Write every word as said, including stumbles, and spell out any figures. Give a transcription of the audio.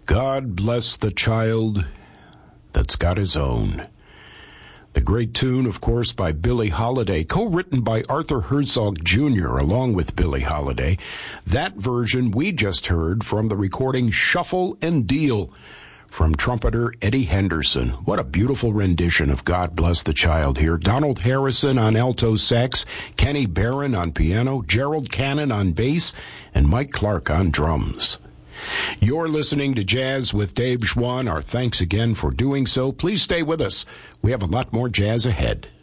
God bless the child that's got his own. The great tune, of course, by Billie Holiday, co-written by Arthur Herzog Junior along with Billie Holiday. That version we just heard from the recording Shuffle and Deal from trumpeter Eddie Henderson. What a beautiful rendition of God Bless the Child here. Donald Harrison on alto sax, Kenny Barron on piano, Gerald Cannon on bass, and Mike Clark on drums. You're listening to Jazz with Dave Schwann. Our thanks again for doing so. Please stay with us. We have a lot more jazz ahead.